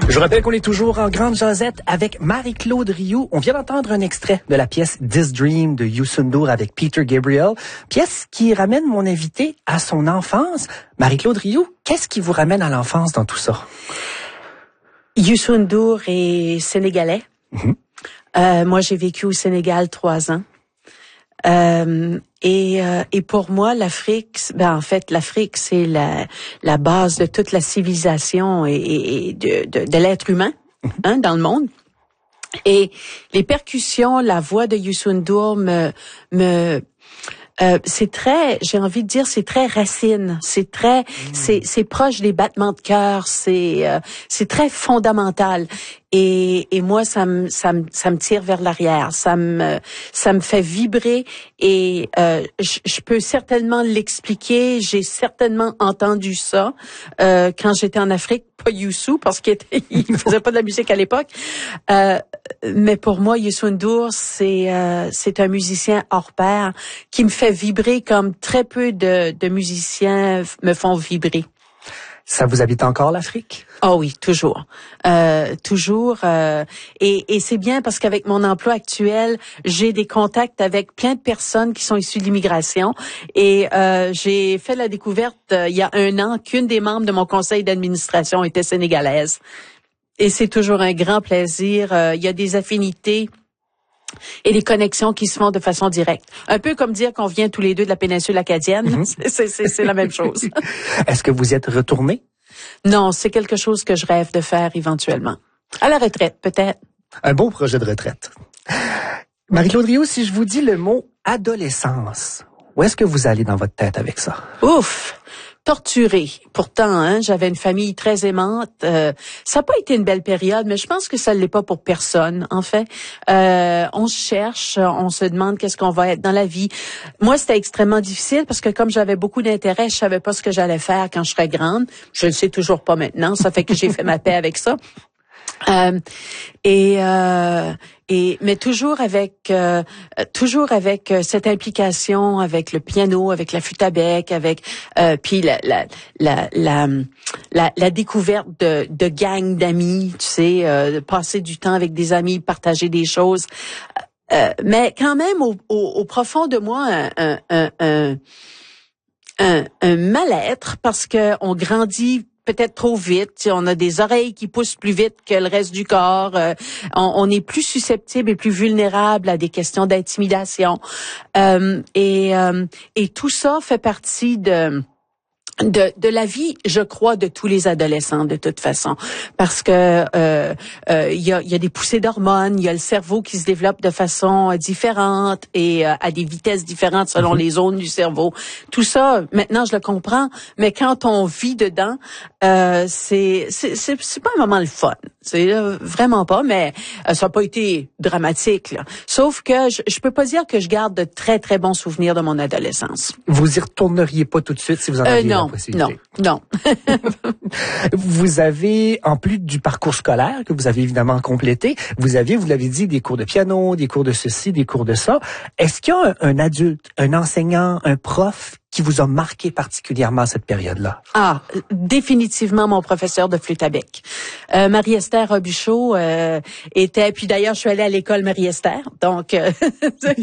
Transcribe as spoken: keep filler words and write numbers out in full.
Je rappelle qu'on est toujours en grande jasette avec Marie-Claude Rioux. On vient d'entendre un extrait de la pièce This Dream de Youssou N'Dour avec Peter Gabriel, pièce qui ramène mon invité à son enfance. Marie-Claude Rioux, qu'est-ce qui vous ramène à l'enfance dans tout ça? Youssou N'Dour est sénégalais. Mm-hmm. Euh, moi, j'ai vécu au Sénégal trois ans. Euh, et, euh, et pour moi, l'Afrique, ben en fait, l'Afrique, c'est la, la base de toute la civilisation et, et, et de, de, de l'être humain, hein, dans le monde. Et les percussions, la voix de Youssou N'Dour me, me Euh, c'est très, j'ai envie de dire, c'est très racine, c'est très, mmh. c'est, c'est proche des battements de cœur, c'est, euh, c'est très fondamental. Et, et moi, ça me, ça me, ça me tire vers l'arrière, ça me, ça me fait vibrer. Et euh, je, je peux certainement l'expliquer. J'ai certainement entendu ça euh, quand j'étais en Afrique, pas Youssou parce qu'il était, il faisait pas de la musique à l'époque. Euh, mais pour moi, Youssou N'Dour, c'est, euh, c'est un musicien hors pair qui me fait vibrer comme très peu de, de musiciens me font vibrer. Ça vous habite encore l'Afrique? Oh oui, toujours, euh, toujours. Euh, et, et c'est bien parce qu'avec mon emploi actuel, j'ai des contacts avec plein de personnes qui sont issues de l'immigration. Et euh, j'ai fait la découverte euh, il y a un an qu'une des membres de mon conseil d'administration était sénégalaise. Et c'est toujours un grand plaisir. Euh, il y a des affinités et des connexions qui se font de façon directe. Un peu comme dire qu'on vient tous les deux de la péninsule acadienne. Mm-hmm. C'est, c'est, c'est la même chose. Est-ce que vous y êtes retourné? Non, c'est quelque chose que je rêve de faire éventuellement. À la retraite, peut-être. Un bon projet de retraite. Marie-Claude Rioux, si je vous dis le mot adolescence, où est-ce que vous allez dans votre tête avec ça? Ouf! Torturée. Pourtant, hein, j'avais une famille très aimante. Euh, ça n'a pas été une belle période, mais je pense que ça ne l'est pas pour personne, en fait. Euh, on se cherche, on se demande qu'est-ce qu'on va être dans la vie. Moi, c'était extrêmement difficile parce que comme j'avais beaucoup d'intérêt, je savais pas ce que j'allais faire quand je serais grande. Je le sais toujours pas maintenant. Ça fait que j'ai fait ma paix avec ça. Euh, et euh, et mais toujours avec euh, toujours avec euh, cette implication avec le piano, avec la flûte à bec, avec euh, puis la la la la la, la découverte de de gangs d'amis, tu sais, euh, de passer du temps avec des amis, partager des choses. Euh, mais quand même au, au, au profond de moi un un un un, un, un mal-être parce que on grandit peut-être trop vite, on a des oreilles qui poussent plus vite que le reste du corps, euh, on, on est plus susceptible et plus vulnérable à des questions d'intimidation. Euh, et, euh, et tout ça fait partie de... De, de la vie, je crois, de tous les adolescents de toute façon, parce que euh, euh, il y a, il y a des poussées d'hormones, il y a le cerveau qui se développe de façon différente et euh, à des vitesses différentes selon mm-hmm. les zones du cerveau. Tout ça, maintenant, je le comprends, mais quand on vit dedans, euh, c'est c'est c'est, c'est pas un moment le fun, c'est euh, vraiment pas, mais euh, ça n'a pas été dramatique, là. Sauf que je, je peux pas dire que je garde de très très bons souvenirs de mon adolescence. Vous y retourneriez pas tout de suite si vous en aviez euh, non. Non, non. Vous avez, en plus du parcours scolaire que vous avez évidemment complété, vous aviez, vous l'avez dit, des cours de piano, des cours de ceci, des cours de ça. Est-ce qu'il y a un, un adulte, un enseignant, un prof qui vous a marqué particulièrement à cette période-là? Ah, définitivement mon professeur de flûte à bec. Euh, Marie-Esther Robuchot euh, était, puis d'ailleurs je suis allée à l'école Marie-Esther, donc euh,